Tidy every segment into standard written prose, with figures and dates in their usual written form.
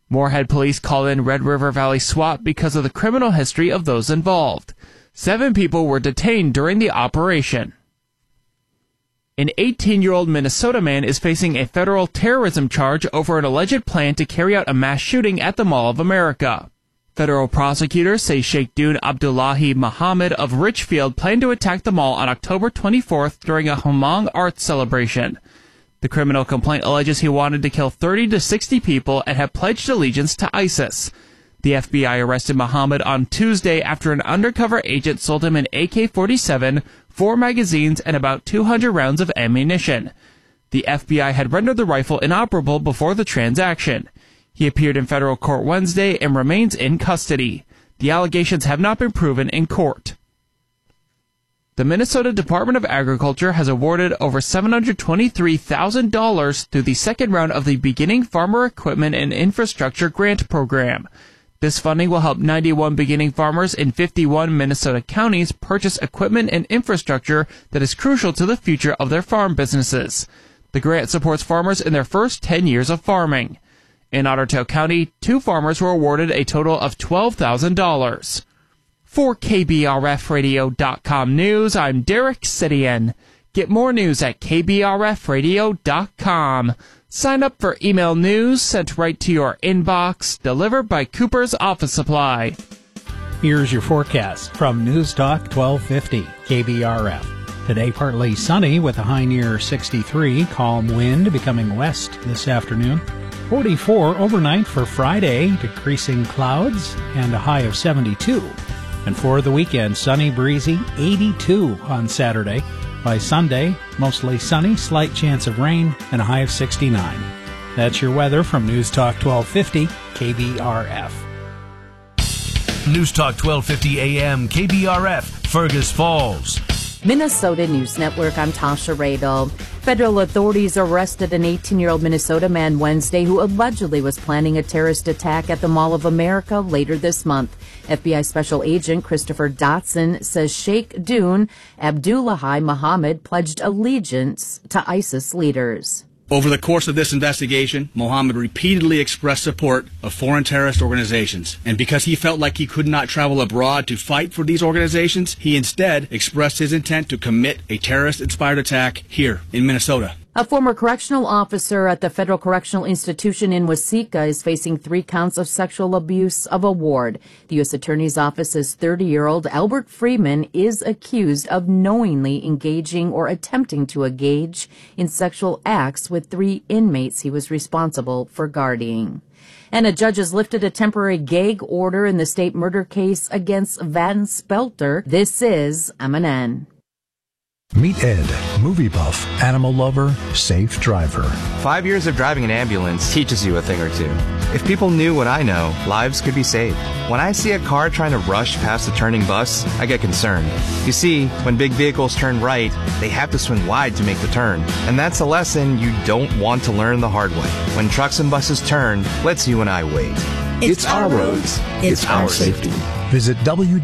Moorhead police called in Red River Valley SWAT because of the criminal history of those involved. 7 people were detained during the operation. An 18-year-old Minnesota man is facing a federal terrorism charge over an alleged plan to carry out a mass shooting at the Mall of America. Federal prosecutors say Sheikh Dune Abdullahi Muhammad of Richfield planned to attack the mall on October 24th during a Hmong arts celebration. The criminal complaint alleges he wanted to kill 30 to 60 people and had pledged allegiance to ISIS. The FBI arrested Muhammad on Tuesday after an undercover agent sold him an AK-47, 4 magazines, and about 200 rounds of ammunition. The FBI had rendered the rifle inoperable before the transaction. He appeared in federal court Wednesday and remains in custody. The allegations have not been proven in court. The Minnesota Department of Agriculture has awarded over $723,000 through the second round of the Beginning Farmer Equipment and Infrastructure Grant Program. This funding will help 91 beginning farmers in 51 Minnesota counties purchase equipment and infrastructure that is crucial to the future of their farm businesses. The grant supports farmers in their first 10 years of farming. In Otter Tail County, 2 farmers were awarded a total of $12,000. For KBRFradio.com News, I'm Derek Sidian. Get more news at KBRFradio.com. Sign up for email news sent right to your inbox, delivered by Cooper's Office Supply. Here's your forecast from News Talk 1250 KBRF. Today partly sunny with a high near 63, calm wind becoming west this afternoon. 44 overnight for Friday, decreasing clouds and a high of 72. And for the weekend, sunny, breezy, 82 on Saturday. By Sunday, mostly sunny, slight chance of rain, and a high of 69. That's your weather from News Talk 1250 KBRF. News Talk 1250 AM KBRF, Fergus Falls. Minnesota News Network, I'm Tasha Radel. Federal authorities arrested an 18-year-old Minnesota man Wednesday who allegedly was planning a terrorist attack at the Mall of America later this month. FBI Special Agent Christopher Dotson says Sheikh Dune Abdullahi Muhammad pledged allegiance to ISIS leaders. Over the course of this investigation, Mohammed repeatedly expressed support of foreign terrorist organizations. And because he felt like he could not travel abroad to fight for these organizations, he instead expressed his intent to commit a terrorist-inspired attack here in Minnesota. A former correctional officer at the Federal Correctional Institution in Waseca is facing 3 counts of sexual abuse of a ward. The U.S. Attorney's Office's 30-year-old Albert Freeman is accused of knowingly engaging or attempting to engage in sexual acts with 3 inmates he was responsible for guarding. And a judge has lifted a temporary gag order in the state murder case against Van Spelter. This is MNN. Meet Ed, movie buff, animal lover, safe driver. 5 years of driving an ambulance teaches you a thing or two. If people knew what I know, lives could be saved. When I see a car trying to rush past a turning bus, I get concerned. You see, when big vehicles turn right, they have to swing wide to make the turn. And that's a lesson you don't want to learn the hard way. When trucks and buses turn, let's you and I wait. It's our roads. It's our safety. Visit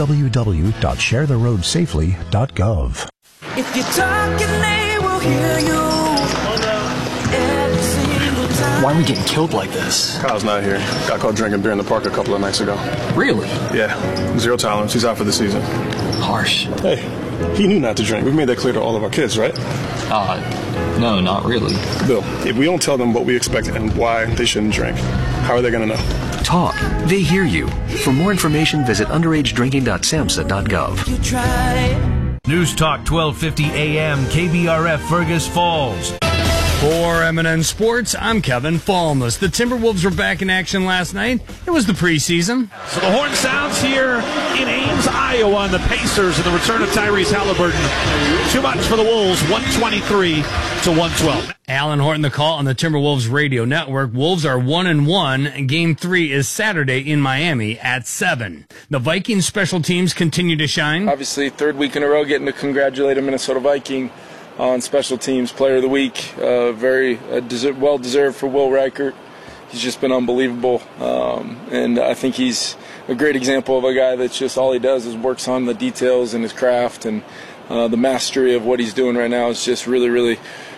www.sharetheroadsafely.gov. If you're talking, they will hear you. Every single time. Why are we getting killed like this? Kyle's not here. Got caught drinking beer in the park a couple of nights ago. Really? Yeah. 0 tolerance. He's out for the season. Harsh. Hey, he knew not to drink. We've made that clear to all of our kids, right? No, not really. Bill, if we don't tell them what we expect and why they shouldn't drink, how are they going to know? Talk. They hear you. For more information, visit underagedrinking.samhsa.gov. You try. News Talk 1250 AM KBRF, Fergus Falls. For MNN Sports, I'm Kevin Falmus. The Timberwolves were back in action last night. It was the preseason. So the horn sounds here in Ames, Iowa, on the Pacers and the return of Tyrese Halliburton. Too much for the Wolves, 123-112. Alan Horton, the call on the Timberwolves radio network. Wolves are 1-1. Game 3 is Saturday in Miami at 7. The Vikings special teams continue to shine. Obviously, 3rd week in a row getting to congratulate a Minnesota Viking on special teams player of the week. Very well-deserved for Will Reichert. He's just been unbelievable. And I think he's a great example of a guy that's just all he does is works on the details and his craft. And the mastery of what he's doing right now is just really, really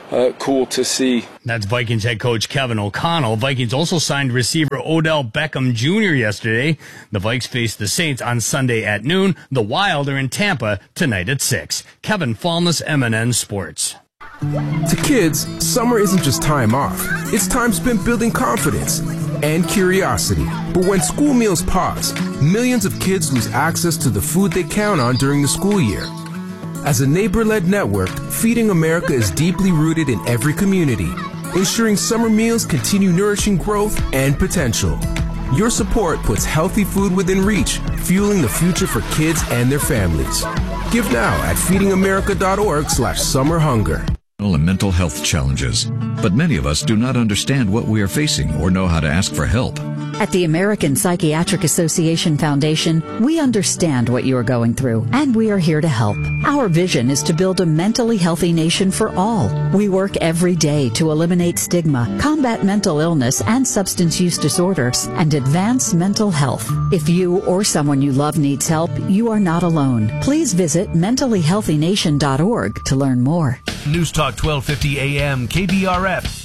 cool to see. That's Vikings head coach Kevin O'Connell. Vikings also signed receiver Odell Beckham Jr. yesterday. The Vikes face the Saints on Sunday at noon. The Wild are in Tampa tonight at 6. Kevin Fallness, MNN Sports. To kids, summer isn't just time off. It's time spent building confidence and curiosity. But when school meals pause, millions of kids lose access to the food they count on during the school year. As a neighbor-led network, Feeding America is deeply rooted in every community, ensuring summer meals continue nourishing growth and potential. Your support puts healthy food within reach, fueling the future for kids and their families. Give now at feedingamerica.org/summerhunger. And mental health challenges. But many of us do not understand what we are facing or know how to ask for help. At the American Psychiatric Association Foundation, we understand what you are going through, and we are here to help. Our vision is to build a mentally healthy nation for all. We work every day to eliminate stigma, combat mental illness and substance use disorders, and advance mental health. If you or someone you love needs help, you are not alone. Please visit mentallyhealthynation.org to learn more. News Talk 1250 AM KBRF.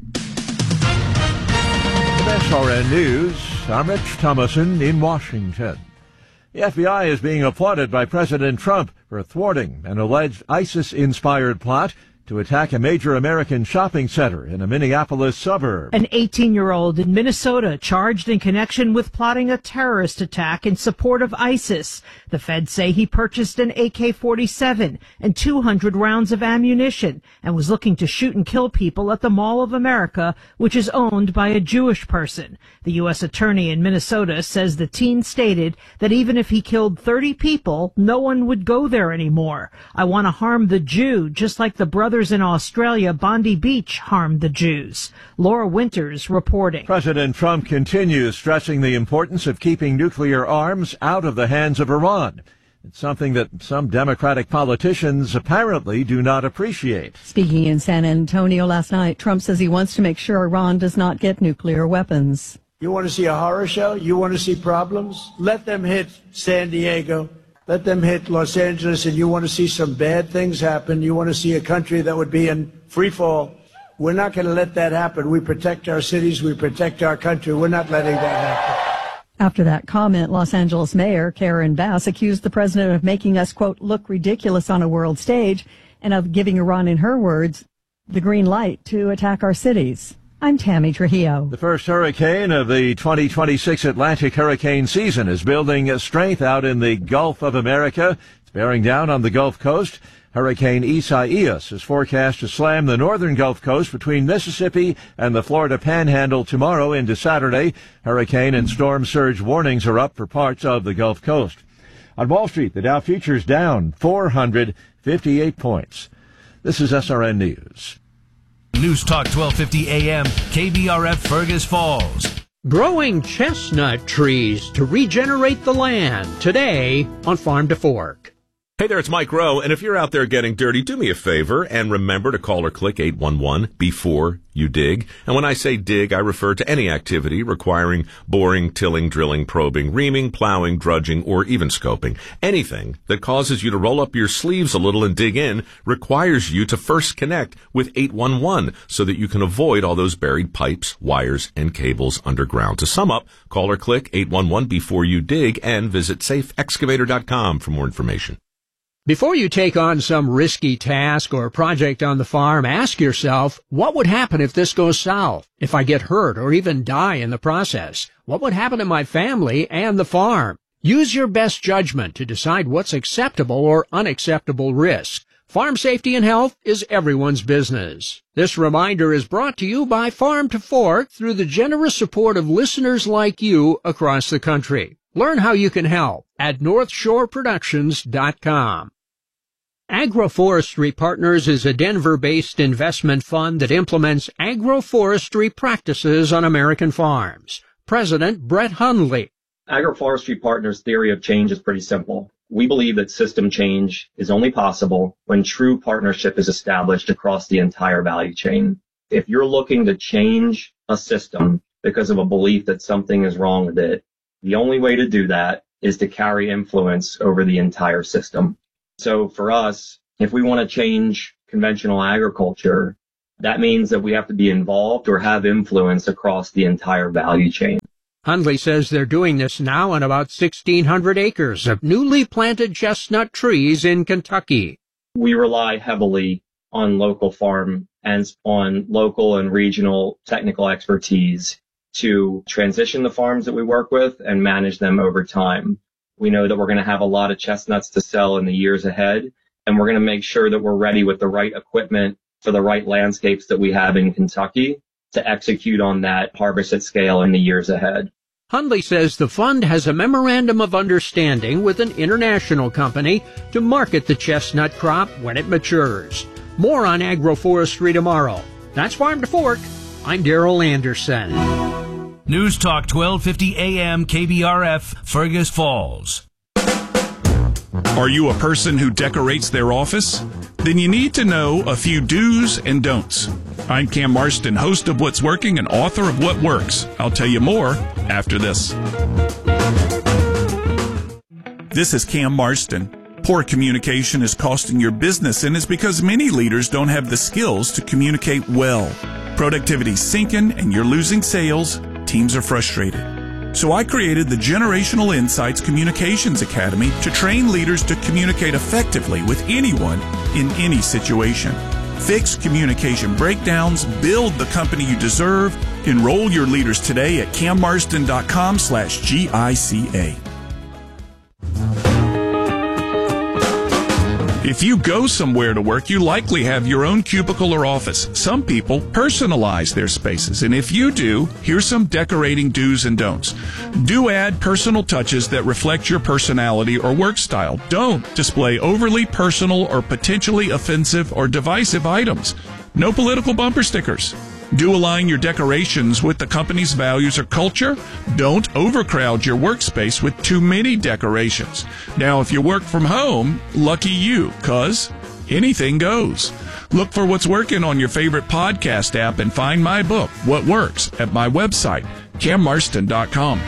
SRN News, I'm Rich Thomason in Washington. The FBI is being applauded by President Trump for thwarting an alleged ISIS-inspired plot to attack a major American shopping center in a Minneapolis suburb. An 18-year-old in Minnesota charged in connection with plotting a terrorist attack in support of ISIS. The feds say he purchased an AK-47 and 200 rounds of ammunition and was looking to shoot and kill people at the Mall of America, which is owned by a Jewish person. The U.S. attorney in Minnesota says the teen stated that even if he killed 30 people, no one would go there anymore. I want to harm the Jew, just like the brothers in Australia, Bondi Beach, harmed the Jews. Laura Winters reporting. President Trump continues stressing the importance of keeping nuclear arms out of the hands of Iran. It's something that some Democratic politicians apparently do not appreciate. Speaking in San Antonio last night, Trump says he wants to make sure Iran does not get nuclear weapons. You want to see a horror show? You want to see problems? Let them hit San Diego. Let them hit Los Angeles, and you want to see some bad things happen. You want to see a country that would be in free fall. We're not going to let that happen. We protect our cities. We protect our country. We're not letting that happen. After that comment, Los Angeles Mayor Karen Bass accused the president of making us, quote, look ridiculous on a world stage and of giving Iran, in her words, the green light to attack our cities. I'm Tammy Trujillo. The first hurricane of the 2026 Atlantic hurricane season is building strength out in the Gulf of America. It's bearing down on the Gulf Coast. Hurricane Isaias is forecast to slam the northern Gulf Coast between Mississippi and the Florida Panhandle tomorrow into Saturday. Hurricane and storm surge warnings are up for parts of the Gulf Coast. On Wall Street, the Dow futures down 458 points. This is SRN News. News Talk 1250 AM KBRF Fergus Falls. Growing chestnut trees to regenerate the land today on Farm to Fork. Hey there, it's Mike Rowe, and if you're out there getting dirty, do me a favor and remember to call or click 811 before you dig. And when I say dig, I refer to any activity requiring boring, tilling, drilling, probing, reaming, plowing, drudging, or even scoping. Anything that causes you to roll up your sleeves a little and dig in requires you to first connect with 811 so that you can avoid all those buried pipes, wires, and cables underground. To sum up, call or click 811 before you dig and visit safeexcavator.com for more information. Before you take on some risky task or project on the farm, ask yourself, what would happen if this goes south? If I get hurt or even die in the process? What would happen to my family and the farm? Use your best judgment to decide what's acceptable or unacceptable risk. Farm safety and health is everyone's business. This reminder is brought to you by Farm to Fork through the generous support of listeners like you across the country. Learn how you can help at NorthshoreProductions.com. Agroforestry Partners is a Denver-based investment fund that implements agroforestry practices on American farms. President Brett Hundley. Agroforestry Partners' theory of change is pretty simple. We believe that system change is only possible when true partnership is established across the entire value chain. If you're looking to change a system because of a belief that something is wrong with it, the only way to do that is to carry influence over the entire system. So for us, if we want to change conventional agriculture, That means that we have to be involved or have influence across the entire value chain. Hundley says they're doing this now on about 1,600 acres of newly planted chestnut trees in Kentucky. We rely heavily on local farm and on local and regional technical expertise to transition the farms that we work with and manage them over time. We know that we're going to have a lot of chestnuts to sell in the years ahead, and we're going to make sure that we're ready with the right equipment for the right landscapes that we have in Kentucky to execute on that harvest at scale in the years ahead. Hundley says the fund has a memorandum of understanding with an international company to market the chestnut crop when it matures. More on agroforestry tomorrow. That's Farm to Fork. I'm Darrell Anderson. News Talk 1250 AM KBRF, Fergus Falls. Are you a person who decorates their office? Then you need to know a few do's and don'ts. I'm Cam Marston, host of What's Working and author of What Works. I'll tell you more after this. This is Cam Marston. Poor communication is costing your business, and it's because many leaders don't have the skills to communicate well. Productivity's sinking and you're losing sales. Teams are frustrated. So I created the Generational Insights Communications Academy to train leaders to communicate effectively with anyone in any situation. Fix communication breakdowns, build the company you deserve. Enroll your leaders today at cammarston.com/GICA. If you go somewhere to work, you likely have your own cubicle or office. Some people personalize their spaces, and if you do, here's some decorating do's and don'ts. Do add personal touches that reflect your personality or work style. Don't display overly personal or potentially offensive or divisive items. No political bumper stickers. Do align your decorations with the company's values or culture. Don't overcrowd your workspace with too many decorations. Now, if you work from home, lucky you, 'cause anything goes. Look for What's Working on your favorite podcast app and find my book, What Works, at my website, cammarston.com.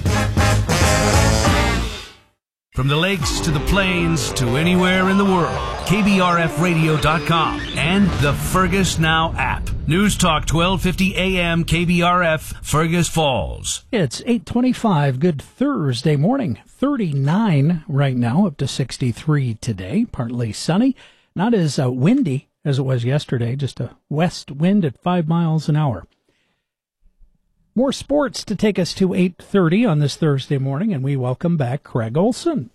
From the lakes to the plains to anywhere in the world, KBRFradio.com and the Fergus Now app. News Talk 1250 AM KBRF, Fergus Falls. It's 8:25. Good Thursday morning. 39 right now, up to 63 today. Partly sunny. Not as windy as it was yesterday. Just a west wind at 5 miles an hour. More sports to take us to 8:30 on this Thursday morning, and we welcome back Craig Olson.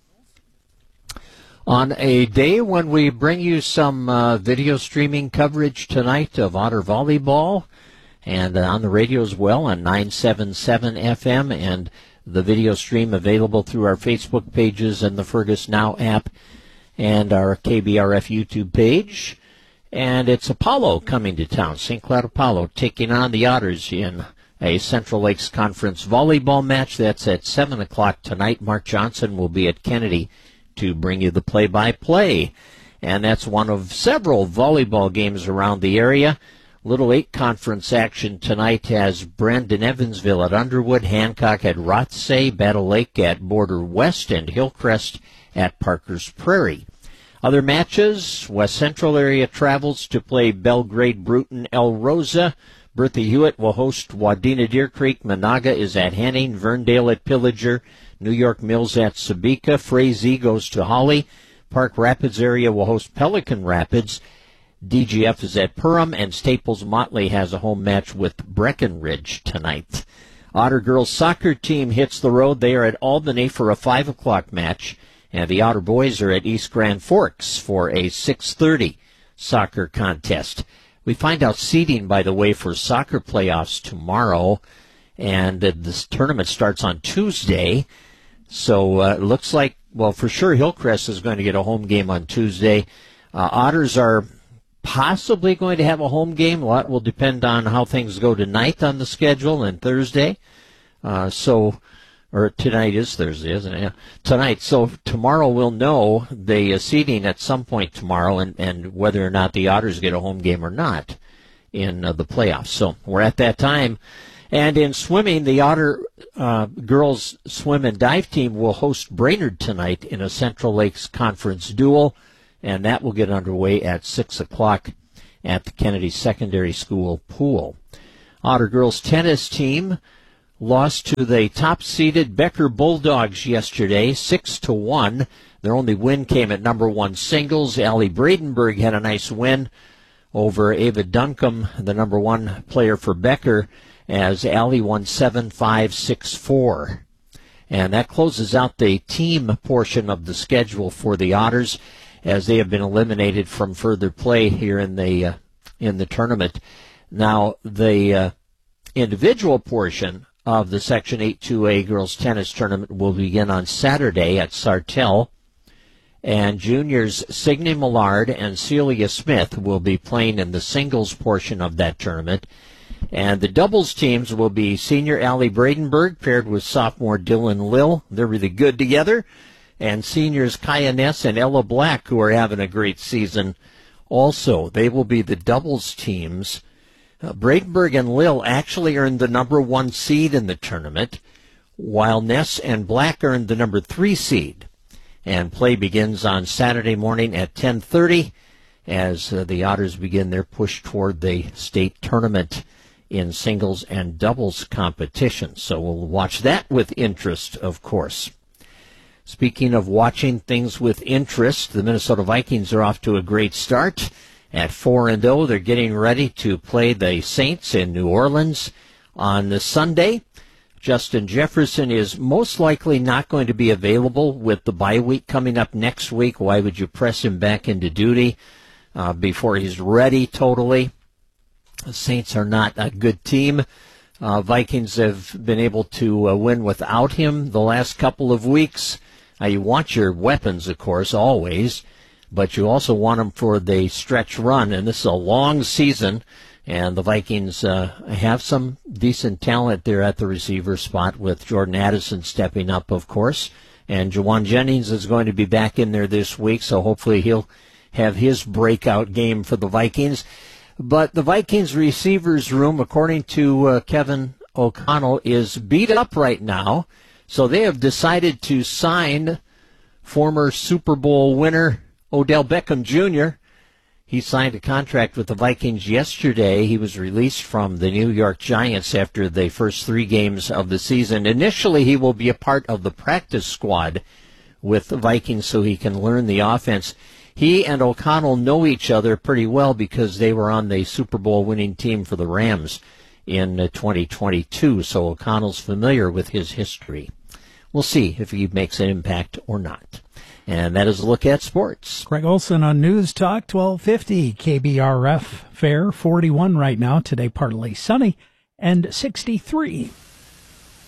On a day when we bring you some video streaming coverage tonight of Otter Volleyball, and on the radio as well on 977 FM, and the video stream available through our Facebook pages and the Fergus Now app and our KBRF YouTube page. And it's Apollo coming to town, St. Cloud Apollo, taking on the Otters in a Central Lakes Conference volleyball match. That's at 7 o'clock tonight. Mark Johnson will be at Kennedy to bring you the play-by-play. And that's one of several volleyball games around the area. Little 8 conference action tonight has Brandon Evansville at Underwood, Hancock at Rothsay, Battle Lake at Border West, and Hillcrest at Parker's Prairie. Other matches, West Central area travels to play Belgrade Bruton El Rosa. Bertha Hewitt will host Wadena Deer Creek. Monaga is at Henning. Verndale at Pillager. New York Mills at Sabika. Frazee goes to Holly. Park Rapids area will host Pelican Rapids. DGF is at Perham, and Staples Motley has a home match with Breckenridge tonight. Otter girls soccer team hits the road. They are at Albany for a 5 o'clock match, and the Otter boys are at East Grand Forks for a 6:30 soccer contest. We find out seeding, by the way, for soccer playoffs tomorrow, and this tournament starts on Tuesday. So it looks like, well, for sure Hillcrest is going to get a home game on Tuesday. Otters are possibly going to have a home game. A lot will depend on how things go tonight on the schedule and Thursday. Or tonight is Thursday, isn't it? Yeah. Tonight. So tomorrow we'll know the seeding at some point tomorrow, and whether or not the Otters get a home game or not in the playoffs. So we're at that time. And in swimming, the Otter girls swim and dive team will host Brainerd tonight in a Central Lakes Conference duel, and that will get underway at 6 o'clock. at the Kennedy Secondary School pool. Otter girls tennis team lost to the top-seeded Becker Bulldogs yesterday, 6-1. Their only win came at number 1 singles. Allie Bradenburg had a nice win over Ava Duncombe, the number 1 player for Becker, as Allie won 7-5, 6-4. And that closes out the team portion of the schedule for the Otters, as they have been eliminated from further play here in the tournament. Now, the individual portion of the Section 8-2A girls tennis tournament will begin on Saturday at Sartell. And juniors Signe Millard and Celia Smith will be playing in the singles portion of that tournament. And the doubles teams will be senior Allie Bradenburg paired with sophomore Dylan Lill. They're really good together. And seniors Kaya Ness and Ella Black, who are having a great season also. They will be the doubles teams. Bradenburg and Lill actually earned the number 1 seed in the tournament, while Ness and Black earned the number 3 seed. And play begins on Saturday morning at 10:30 as the Otters begin their push toward the state tournament in singles and doubles competition. So we'll watch that with interest, of course. Speaking of watching things with interest, the Minnesota Vikings are off to a great start. At 4-0, they're getting ready to play the Saints in New Orleans on the Sunday. Justin Jefferson is most likely not going to be available with the bye week coming up next week. Why would you press him back into duty before he's ready totally? The Saints are not a good team. Vikings have been able to win without him the last couple of weeks. You want your weapons, of course, always, but you also want them for the stretch run, and this is a long season. And the Vikings have some decent talent there at the receiver spot, with Jordan Addison stepping up, of course. And Jawan Jennings is going to be back in there this week, so hopefully he'll have his breakout game for the Vikings. But the Vikings receivers room, according to Kevin O'Connell, is beat up right now. So they have decided to sign former Super Bowl winner Odell Beckham Jr. He signed a contract with the Vikings yesterday. He was released from the New York Giants after the first 3 games of the season. Initially, he will be a part of the practice squad with the Vikings so he can learn the offense. He and O'Connell know each other pretty well because they were on the Super Bowl winning team for the Rams in 2022, so O'Connell's familiar with his history. We'll see if he makes an impact or not. And that is a look at sports. Greg Olson on News Talk 1250 KBRF. Fair 41 right now. Today partly sunny and 63.